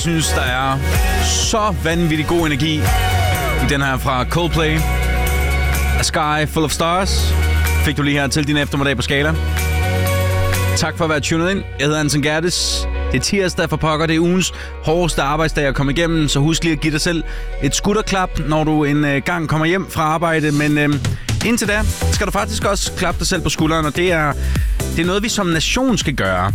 synes, der er så vanvittig god energi i den her fra Coldplay. A Sky Full of Stars fik du lige her til din eftermiddag på Skala. Tak for at være tunet ind. Jeg hedder Anton Gerdes. Det er tirsdag for pokker. Det er ugens hårdeste arbejdsdag at komme igennem, så husk lige at give dig selv et skulderklap, når du en gang kommer hjem fra arbejde. Men indtil da skal du faktisk også klappe dig selv på skulderen, og det er noget, vi som nation skal gøre.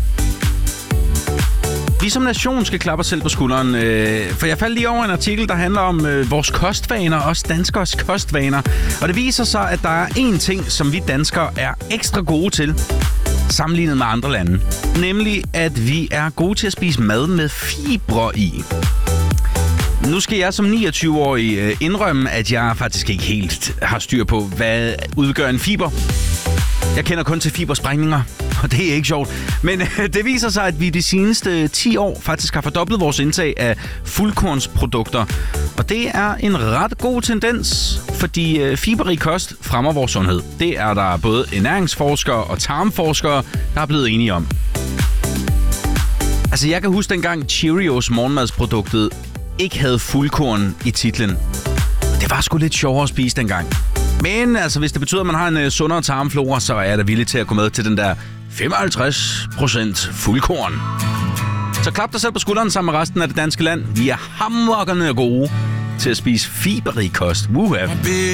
Vi som nation skal klappe os selv på skulderen, for jeg faldt lige over en artikel, der handler om vores kostvaner, også danskers kostvaner. Og det viser sig, at der er én ting, som vi danskere er ekstra gode til, sammenlignet med andre lande. Nemlig, at vi er gode til at spise mad med fibre i. Nu skal jeg som 29-årig indrømme, at jeg faktisk ikke helt har styr på, hvad udgør en fiber. Jeg kender kun til fibersprængninger, og det er ikke sjovt. Men det viser sig, at vi de seneste 10 år faktisk har fordoblet vores indtag af fuldkornsprodukter. Og det er en ret god tendens, fordi fiberrig kost fremmer vores sundhed. Det er der både ernæringsforskere og tarmforskere, der er blevet enige om. Altså, jeg kan huske dengang Cheerios morgenmadsproduktet ikke havde fuldkorn i titlen. Det var sgu lidt sjovere at spise dengang. Men altså, hvis det betyder, at man har en sundere tarmflora, så er jeg da villig til at gå med til den der 55% fuldkorn. Så klap dig selv på skulderen sammen med resten af det danske land. Vi er hammerende gode til at spise fiberrig kost. Woohoo!